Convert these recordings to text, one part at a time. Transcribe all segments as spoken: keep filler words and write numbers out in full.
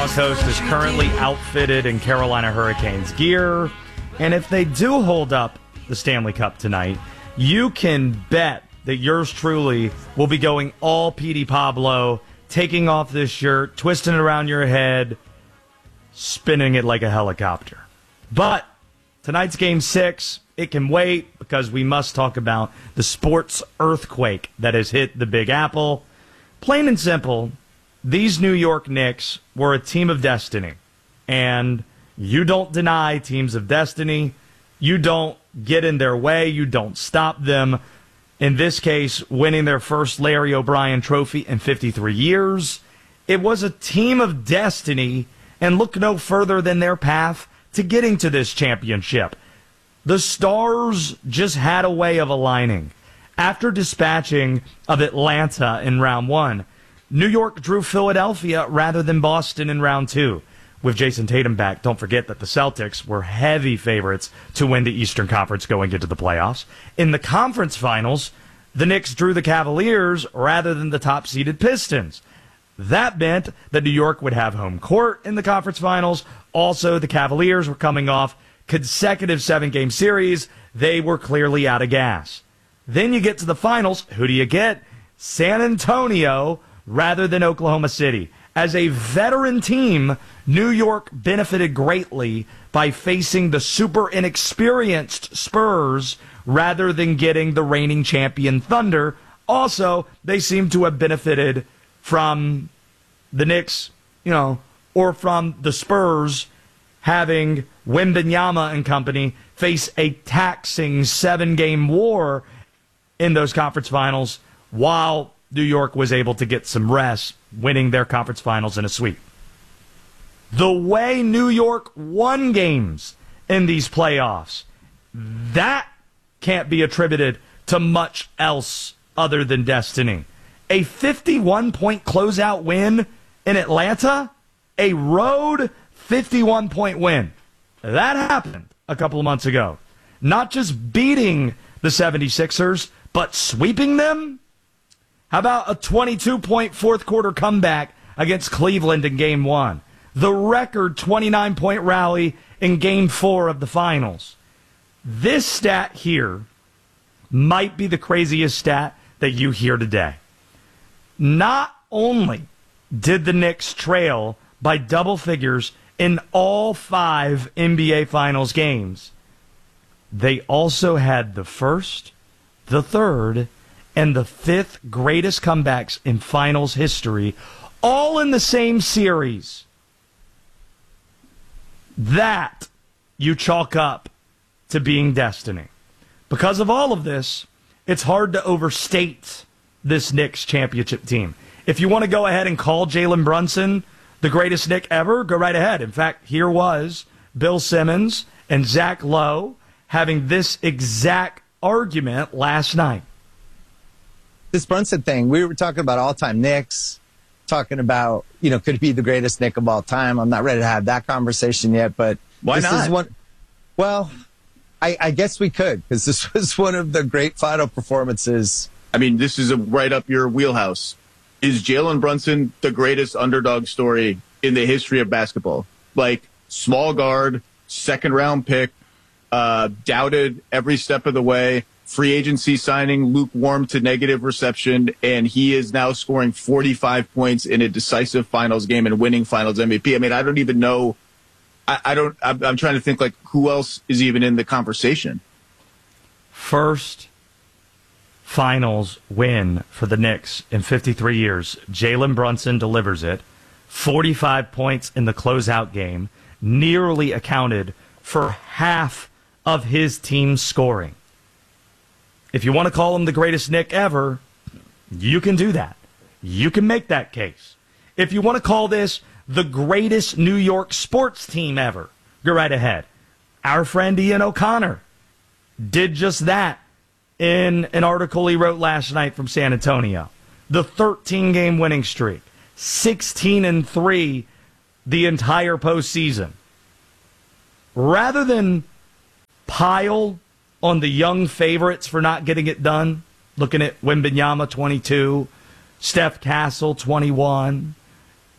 Coast is currently outfitted in Carolina Hurricanes gear, and if they do hold up the Stanley Cup tonight, you can bet that yours truly will be going all Petey Pablo, taking off this shirt, twisting it around your head, spinning it like a helicopter. But tonight's game six, it can wait because we must talk about the sports earthquake that has hit the Big Apple. Plain and simple, these New York Knicks were a team of destiny, and you don't deny teams of destiny. You don't get in their way. You don't stop them. In this case, winning their first Larry O'Brien trophy in fifty-three years. It was a team of destiny, and look no further than their path to getting to this championship. The stars just had a way of aligning. After dispatching of Atlanta in round one, New York drew Philadelphia rather than Boston in round two. With Jason Tatum back, don't forget that the Celtics were heavy favorites to win the Eastern Conference going into the playoffs. In the conference finals, the Knicks drew the Cavaliers rather than the top-seeded Pistons. That meant that New York would have home court in the conference finals. Also, the Cavaliers were coming off consecutive seven-game series. They were clearly out of gas. Then you get to the finals. Who do you get? San Antonio rather than Oklahoma City. As a veteran team, New York benefited greatly by facing the super inexperienced Spurs rather than getting the reigning champion Thunder. Also, they seem to have benefited from the Knicks, you know, or from the Spurs having Wembanyama and company face a taxing seven-game war in those conference finals while New York was able to get some rest, winning their conference finals in a sweep. The way New York won games in these playoffs, that can't be attributed to much else other than destiny. A fifty-one point closeout win in Atlanta, a road fifty-one point win. That happened a couple of months ago. Not just beating the seventy-sixers, but sweeping them? How about a twenty-two point fourth quarter comeback against Cleveland in game one? The record twenty-nine point rally in game four of the finals. This stat here might be the craziest stat that you hear today. Not only did the Knicks trail by double figures in all five N B A Finals games, they also had the first, the third, and the fifth greatest comebacks in finals history, all in the same series. That you chalk up to being destiny. Because of all of this, it's hard to overstate this Knicks championship team. If you want to go ahead and call Jalen Brunson the greatest Knick ever, go right ahead. In fact, here was Bill Simmons and Zach Lowe having this exact argument last night. This Brunson thing, we were talking about all-time Knicks, talking about, you know, could he be the greatest Knick of all time? I'm not ready to have that conversation yet, but why this not? Is one, well, I, I guess we could, because this was one of the great final performances. I mean, this is a right up your wheelhouse. Is Jalen Brunson the greatest underdog story in the history of basketball? Like, small guard, second-round pick, uh, doubted every step of the way, free agency signing, lukewarm to negative reception, and he is now scoring forty-five points in a decisive finals game and winning finals M V P. I mean, I don't even know. I, I don't. I'm, I'm trying to think, like, who else is even in the conversation? First finals win for the Knicks in fifty-three years. Jalen Brunson delivers it. forty-five points in the closeout game, nearly accounted for half of his team's scoring. If you want to call him the greatest Knick ever, you can do that. You can make that case. If you want to call this the greatest New York sports team ever, go right ahead. Our friend Ian O'Connor did just that in an article he wrote last night from San Antonio. The thirteen-game winning streak, sixteen and three the entire postseason. Rather than pile on the young favorites for not getting it done, looking at Wembanyama, twenty-two, Steph Castle, twenty-one,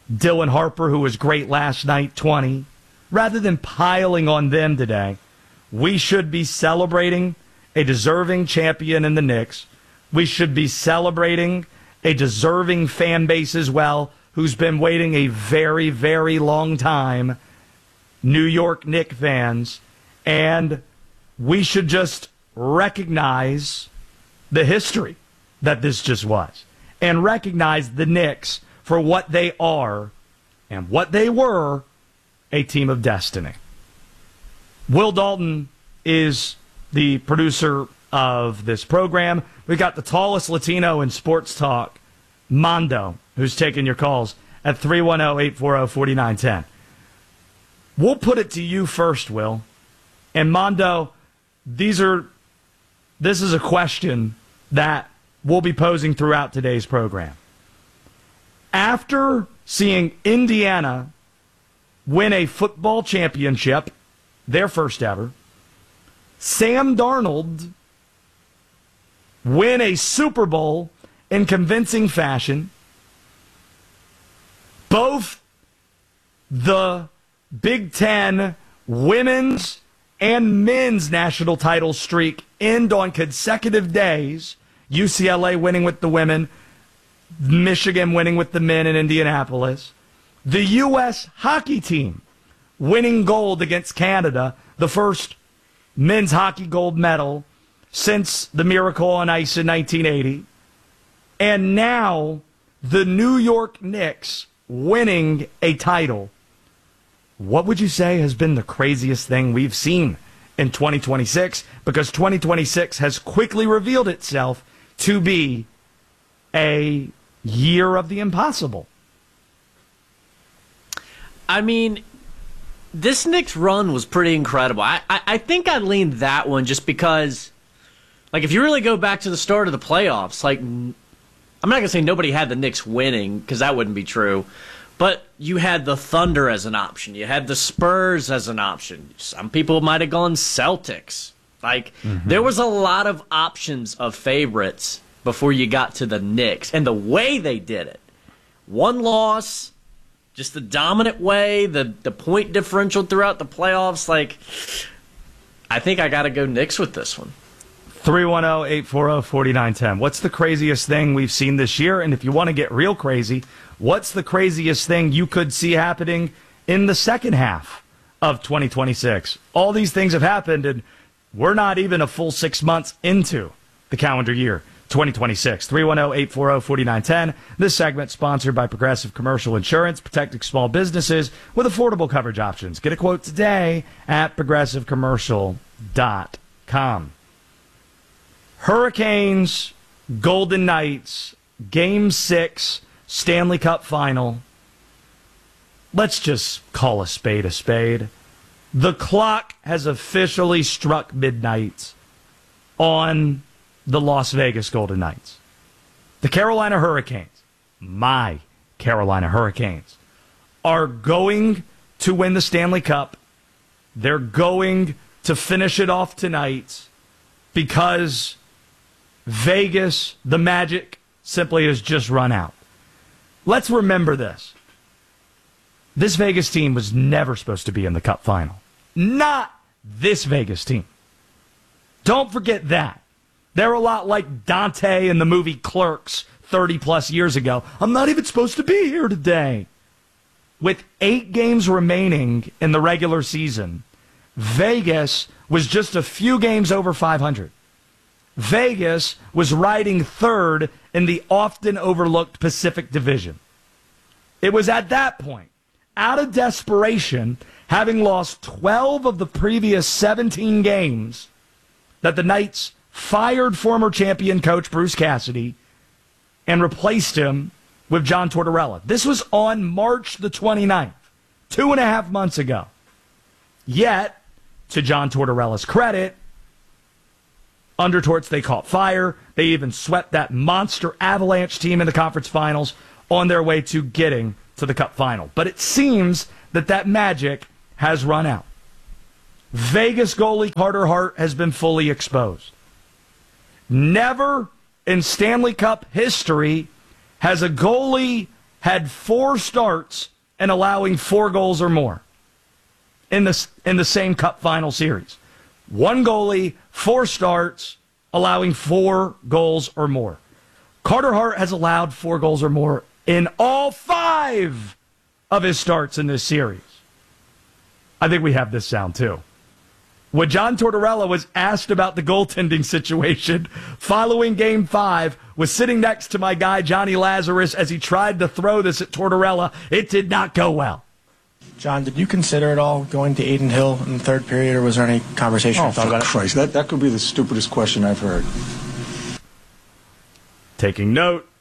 Dylan Harper, who was great last night, twenty. Rather than piling on them today, we should be celebrating a deserving champion in the Knicks. We should be celebrating a deserving fan base as well, who's been waiting a very, very long time, New York Knicks fans. And we should just recognize the history that this just was and recognize the Knicks for what they are and what they were, a team of destiny. Will Dalton is the producer of this program. We got the tallest Latino in sports talk, Mondo, who's taking your calls at three one zero, eight four zero, four nine one zero. We'll put it to you first, Will. And Mondo, these are this is a question that we'll be posing throughout today's program. After seeing Indiana win a football championship, their first ever, Sam Darnold win a Super Bowl in convincing fashion, both the Big Ten women's and men's national title streak end on consecutive days, U C L A winning with the women, Michigan winning with the men in Indianapolis, the U S hockey team winning gold against Canada, the first men's hockey gold medal since the Miracle on Ice in nineteen eighty, and now the New York Knicks winning a title. What would you say has been the craziest thing we've seen in twenty twenty-six? Because twenty twenty-six has quickly revealed itself to be a year of the impossible. I mean, this Knicks run was pretty incredible. I, I, I think I leaned that one just because, like, if you really go back to the start of the playoffs, like, I'm not going to say nobody had the Knicks winning, because that wouldn't be true, but you had the Thunder as an option. You had the Spurs as an option. Some people might have gone Celtics. Like, mm-hmm. there was a lot of options of favorites before you got to the Knicks. And the way they did it, one loss, just the dominant way, the, the point differential throughout the playoffs, like, I think I got to go Knicks with this one. three one zero, eight four zero, four nine one zero. What's the craziest thing we've seen this year? And if you want to get real crazy, what's the craziest thing you could see happening in the second half of twenty twenty-six? All these things have happened, and we're not even a full six months into the calendar year twenty twenty-six. three one zero, eight four zero, four nine one zero. This segment sponsored by Progressive Commercial Insurance, protecting small businesses with affordable coverage options. Get a quote today at progressive commercial dot com. Hurricanes, Golden Knights, Game six, Stanley Cup Final. Let's just call a spade a spade. The clock has officially struck midnight on the Las Vegas Golden Knights. The Carolina Hurricanes, my Carolina Hurricanes, are going to win the Stanley Cup. They're going to finish it off tonight because Vegas, the magic, simply has just run out. Let's remember this. This Vegas team was never supposed to be in the Cup final. Not this Vegas team. Don't forget that. They're a lot like Dante in the movie Clerks thirty plus years ago. I'm not even supposed to be here today. With eight games remaining in the regular season, Vegas was just a few games over five hundred. Vegas was riding third in the often overlooked Pacific Division. It was at that point, out of desperation, having lost twelve of the previous seventeen games, that the Knights fired former champion coach Bruce Cassidy and replaced him with John Tortorella. This was on March the twenty-ninth, two and a half months ago. Yet, to John Tortorella's credit, under Torts, they caught fire. They even swept that monster Avalanche team in the conference finals on their way to getting to the Cup final. But it seems that that magic has run out. Vegas goalie Carter Hart has been fully exposed. Never in Stanley Cup history has a goalie had four starts and allowing four goals or more in the, in the same Cup final series. One goalie, four starts, allowing four goals or more. Carter Hart has allowed four goals or more in all five of his starts in this series. I think we have this sound too. When John Tortorella was asked about the goaltending situation following Game five, was sitting next to my guy Johnny Lazarus as he tried to throw this at Tortorella. It did not go well. John, did you consider at all going to Adin Hill in the third period, or was there any conversation oh, you thought about Christ. it? That, that could be the stupidest question I've heard. Taking note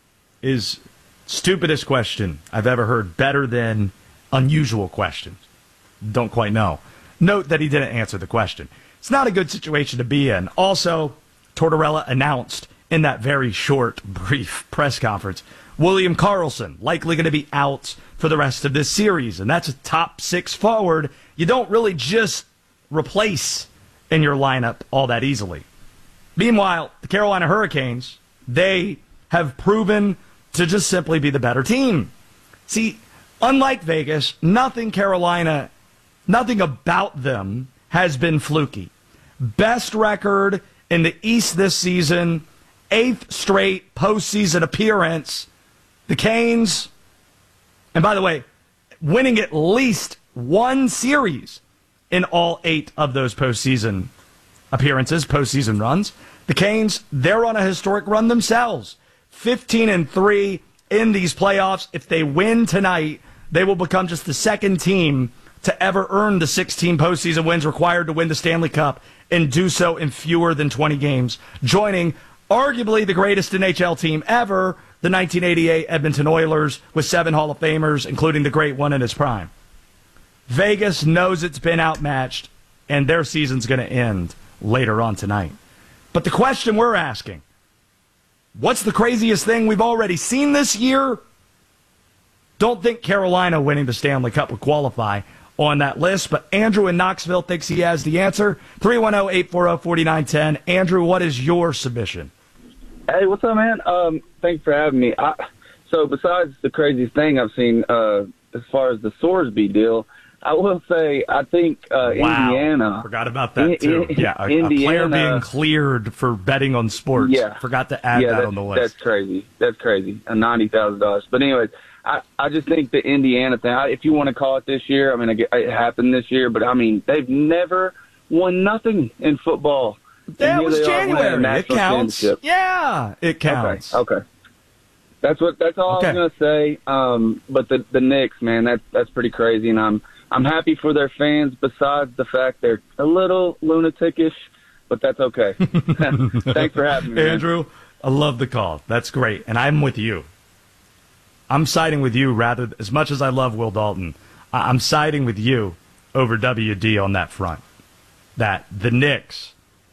is stupidest question I've ever heard, better than unusual questions. Don't quite know. Note that he didn't answer the question. It's not a good situation to be in. Also, Tortorella announced in that very short, brief press conference, William Karlsson likely going to be out for the rest of this series, and that's a top six forward you don't really just replace in your lineup all that easily. Meanwhile, the Carolina Hurricanes, they have proven to just simply be the better team. See, unlike Vegas, nothing Carolina, nothing about them has been fluky. Best record in the East this season, eighth straight postseason appearance. The Canes, and by the way, winning at least one series in all eight of those postseason appearances, postseason runs. The Canes, they're on a historic run themselves. fifteen and three in these playoffs. If they win tonight, they will become just the second team to ever earn the sixteen postseason wins required to win the Stanley Cup and do so in fewer than twenty games, joining arguably the greatest N H L team ever, the nineteen eighty-eight Edmonton Oilers, with seven Hall of Famers, including the great one in his prime. Vegas knows it's been outmatched, and their season's going to end later on tonight. But the question we're asking, what's the craziest thing we've already seen this year? Don't think Carolina winning the Stanley Cup would qualify on that list, but Andrew in Knoxville thinks he has the answer. three one zero, eight four zero, four nine one zero. Andrew, what is your submission? Hey, what's up, man? Um, thanks for having me. I, so besides the craziest thing I've seen uh, as far as the Sorsby deal, I will say I think uh, wow. Indiana. Forgot about that, too. In, yeah, a, Indiana, a player being cleared for betting on sports. Yeah. Forgot to add yeah, that on the list. That's crazy. That's crazy. Uh, ninety thousand dollars. But anyways, I, I just think the Indiana thing, I, if you want to call it this year, I mean, it, it happened this year, but I mean, they've never won nothing in football. That was January. It counts. Yeah, it counts. Okay. okay. That's what. That's all okay. I was gonna say. Um, but the the Knicks, man, that's that's pretty crazy, and I'm I'm happy for their fans. Besides the fact they're a little lunaticish, but that's okay. Thanks for having me, Andrew. Man. I love the call. That's great, and I'm with you. I'm siding with you rather as much as I love Will Dalton. I'm siding with you over W D on that front. That the Knicks.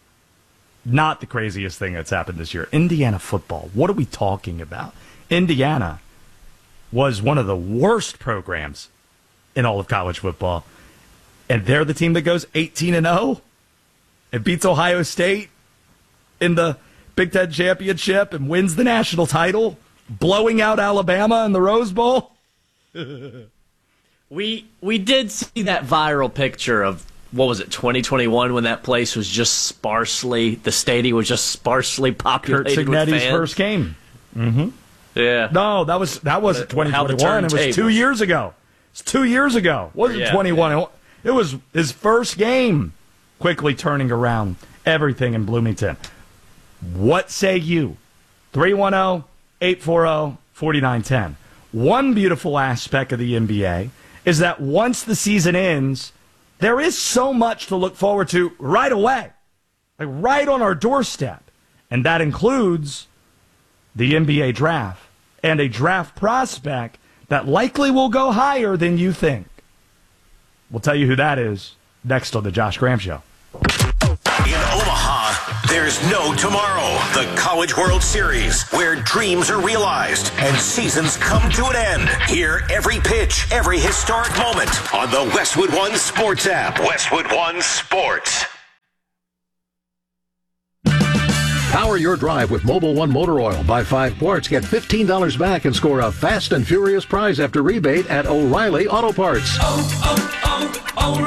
Not the craziest thing that's happened this year. Indiana football. What are we talking about? Indiana was one of the worst programs in all of college football. And they're the team that goes eighteen and oh and beats Ohio State in the Big Ten Championship and wins the national title, blowing out Alabama in the Rose Bowl. we we did see that viral picture of what was it, twenty twenty-one, when that place was just sparsely, the stadium was just sparsely populated Kurt with Signetti's fans. first game. Mm-hmm. Yeah. No, that was that wasn't twenty twenty-one. It was two years ago. It's two years ago. It wasn't yeah, twenty-one. Yeah. It was his first game. Quickly turning around everything in Bloomington. What say you? three one zero, eight four zero, four nine one zero. One beautiful aspect of the N B A is that once the season ends, there is so much to look forward to right away, like right on our doorstep. And that includes the N B A draft and a draft prospect that likely will go higher than you think. We'll tell you who that is next on the Josh Graham Show. In Omaha, there's no tomorrow. The College World Series, where dreams are realized and seasons come to an end. Hear every pitch, every historic moment on the Westwood One Sports app. Westwood One Sports. Power your drive with Mobil one Motor Oil. Buy five quarts, get fifteen dollars back, and score a fast and furious prize after rebate at O'Reilly Auto Parts. Oh,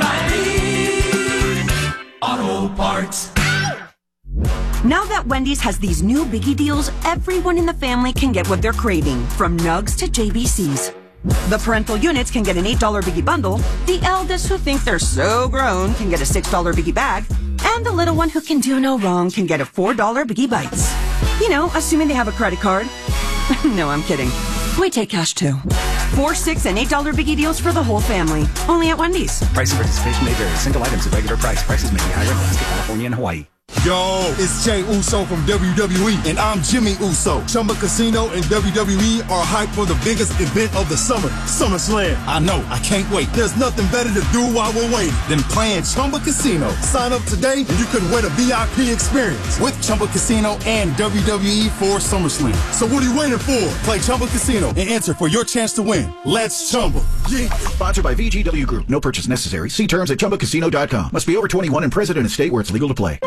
oh, oh, O'Reilly Auto Parts. Now that Wendy's has these new biggie deals, everyone in the family can get what they're craving, from nugs to J B Cs. The parental units can get an eight dollar biggie bundle, the eldest who think they're so grown can get a six dollar biggie bag, and the little one who can do no wrong can get a four dollar biggie bites. You know, assuming they have a credit card. No, I'm kidding. We take cash too. Four, six, and eight dollar biggie deals for the whole family. Only at Wendy's. Price and participation may vary. Single items at regular price. Prices may be higher in Alaska, California, and Hawaii. Yo, it's Jey Uso from W W E, and I'm Jimmy Uso. Chumba Casino and W W E are hyped for the biggest event of the summer, SummerSlam. I know, I can't wait. There's nothing better to do while we're waiting than playing Chumba Casino. Sign up today, and you could win a V I P experience with Chumba Casino and W W E for SummerSlam. So what are you waiting for? Play Chumba Casino and enter for your chance to win. Let's Chumba. Yeah. Sponsored by V G W Group. No purchase necessary. See terms at Chumba Casino dot com. Must be over twenty-one and present in a state where it's legal to play.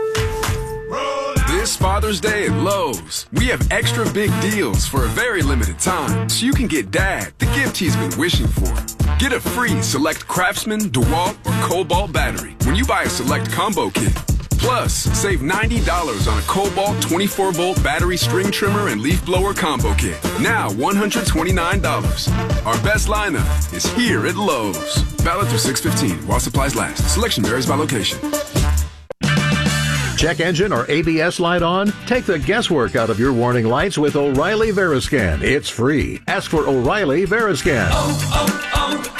This Father's Day at Lowe's, we have extra big deals for a very limited time, so you can get Dad the gift he's been wishing for. Get a free Select Craftsman, DeWalt, or Cobalt battery when you buy a Select Combo Kit. Plus, save ninety dollars on a Cobalt twenty-four volt battery string trimmer and leaf blower combo kit. Now one hundred twenty-nine dollars. Our best lineup is here at Lowe's. Valid through six fifteen while supplies last. Selection varies by location. Check engine or A B S light on? Take the guesswork out of your warning lights with O'Reilly Veriscan. It's free. Ask for O'Reilly Veriscan. Oh,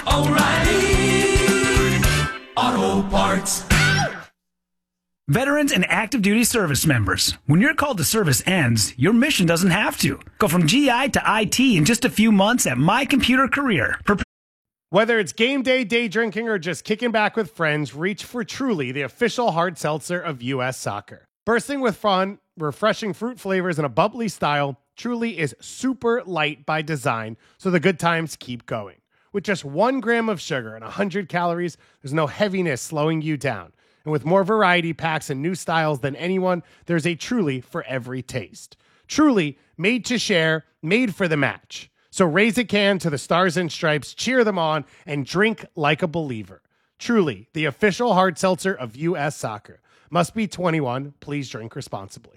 oh, oh, O'Reilly Auto Parts. Veterans and active duty service members, when your call to service ends, your mission doesn't have to. Go from G I to I T in just a few months at My Computer Career. Pre- Whether it's game day, day drinking, or just kicking back with friends, reach for Truly, the official hard seltzer of U S Soccer. Bursting with fun, refreshing fruit flavors, and a bubbly style, Truly is super light by design, so the good times keep going. With just one gram of sugar and one hundred calories, there's no heaviness slowing you down. And with more variety packs and new styles than anyone, there's a Truly for every taste. Truly, made to share, made for the match. So raise a can to the Stars and Stripes, cheer them on, and drink like a believer. Truly, the official hard seltzer of U S Soccer. Must be twenty-one. Please drink responsibly.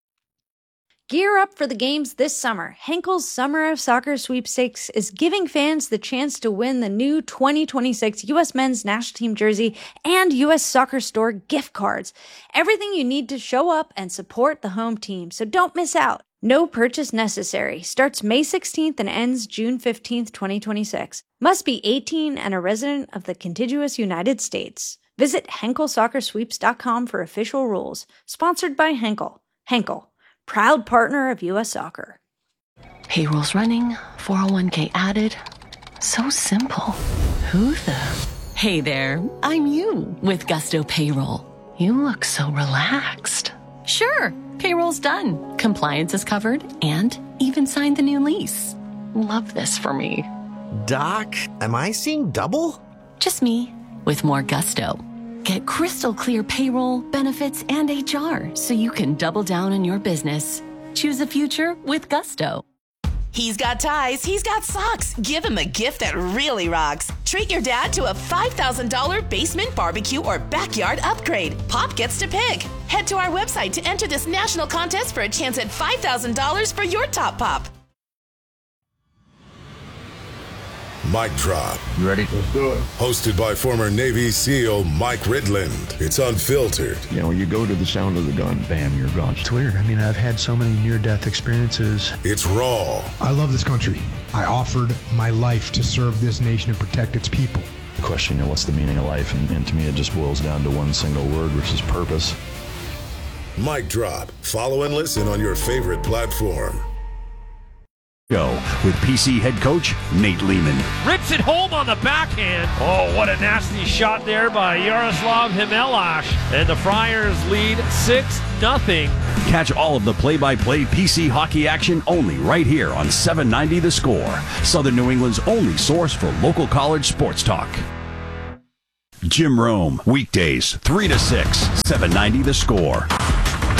Gear up for the games this summer. Henkel's Summer of Soccer Sweepstakes is giving fans the chance to win the new twenty twenty-six U S Men's National Team jersey and U S Soccer Store gift cards. Everything you need to show up and support the home team, so don't miss out. No purchase necessary. Starts May sixteenth and ends June fifteenth, twenty twenty-six. Must be eighteen and a resident of the contiguous United States. Visit Henkel Soccer Sweeps dot com for official rules. Sponsored by Henkel. Henkel, proud partner of U S Soccer. Payroll's running, four oh one k added. So simple. Who the? Hey there, I'm you with Gusto Payroll. You look so relaxed. Sure, payroll's done. Compliance is covered and even signed the new lease. Love this for me. Doc, am I seeing double? Just me with more gusto. Get crystal clear payroll, benefits, and H R so you can double down on your business. Choose a future with Gusto. He's got ties, he's got socks. Give him a gift that really rocks. Treat your dad to a five thousand dollars basement barbecue or backyard upgrade. Pop gets to pick. Head to our website to enter this national contest for a chance at five thousand dollars for your top pop. Mic Drop. You ready? Let's do it. Hosted by former Navy SEAL Mike Ridland. It's unfiltered. You know, you go to the sound of the gun, bam, you're gone. It's weird. I mean, I've had so many near-death experiences. It's raw. I love this country. I offered my life to serve this nation and protect its people. The question, you know, what's the meaning of life? And, and to me, it just boils down to one single word, which is purpose. Mic Drop. Follow and listen on your favorite platform. Go with P C head coach Nate Lehman. Rips it home on the backhand. Oh, what a nasty shot there by Yaroslav Himelash. And the Friars lead six nothing. Catch all of the play-by-play P C hockey action only right here on seven ninety The Score, Southern New England's only source for local college sports talk. Jim Rome, weekdays, three to six, seven ninety The Score.